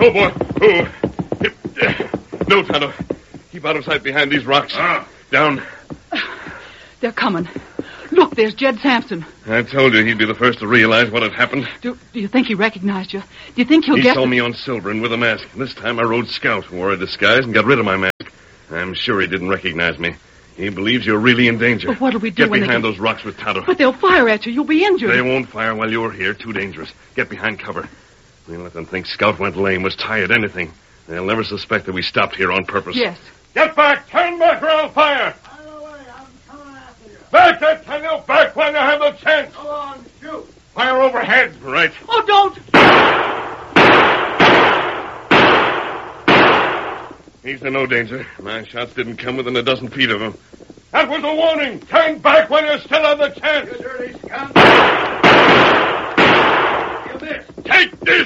Oh, boy. Oh. No, Tonto. Keep out of sight behind these rocks. Down. They're coming. Look, there's Jed Sampson. I told you he'd be the first to realize what had happened. Do you think he recognized you? Do you think he'll He get... saw me on Silver and with a mask. This time I rode Scout, wore a disguise, and got rid of my mask. I'm sure he didn't recognize me. He believes you're really in danger. But what'll we do Get when behind those rocks with Tonto. But they'll fire at you. You'll be injured. They won't fire while you're here. Too dangerous. Get behind cover. We'll let them think Scout went lame, was tired, anything. They'll never suspect that we stopped here on purpose. Yes. Get back! Turn back or I'll fire! I'm coming after you. Back, I tell you! Back when you have the chance! Go on, shoot. Fire overhead. Right. Oh, don't! He's in no danger. My shots didn't come within a dozen feet of him. That was a warning. Turn back when you still have the chance. You dirty scum. You missed. Take this!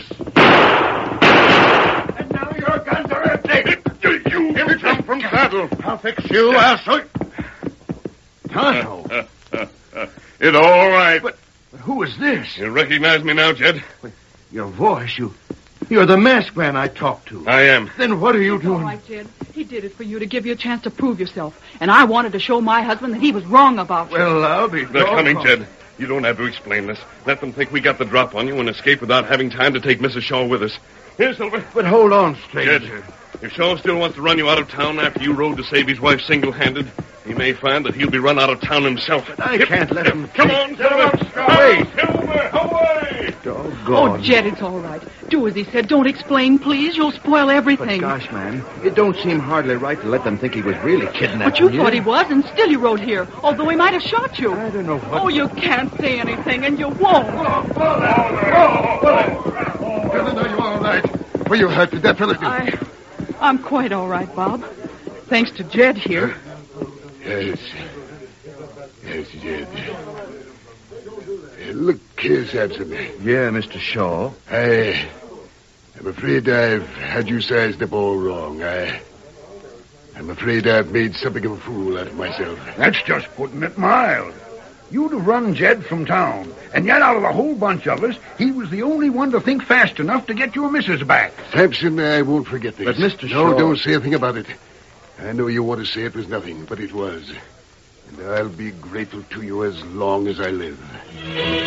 And now your guns are empty. You him jump from saddle. I'll fix you. I'll shoot. Tonto. It's all right. But who is this? You recognize me now, Jed? Your voice. You're the masked man I talked to. I am. Then what are you All doing? right, Jed. He did it for you to give you a chance to prove yourself. And I wanted to show my husband that he was wrong about you. Well, I'll be... They're coming, Jed. You don't have to explain this. Let them think we got the drop on you and escape without having time to take Mrs. Shaw with us. Here, Silver. But hold on, Jed, stranger. if Shaw still wants to run you out of town after you rode to save his wife single-handed, he may find that he'll be run out of town himself. But I can't let him... Come on, Silver. Wait. Silver, away! Doggone. Oh, Jed, it's all right. Do as he said. Don't explain, please. You'll spoil everything. But gosh, man, it don't seem hardly right to let them think he was really kidnapping But you thought he was, and still you rode here, although he might have shot you. I don't know what... Oh, you can't say anything, and you won't. Are you all right? Were you hurt? Did that fella do? I'm quite all right, Bob. Thanks to Jed here. Yes. Yes, Jed. Look here, Sampson. Yeah, Mr. Shaw. I'm afraid I've had you sized up all wrong. I'm afraid I've made something of a fool out of myself. That's just putting it mild. You'd have run Jed from town, and yet out of the whole bunch of us, he was the only one to think fast enough to get your missus back. Sampson, I won't forget this. But, Mr. No, Shaw... don't say a thing about it. I know you want to say it was nothing, but it was. And I'll be grateful to you as long as I live.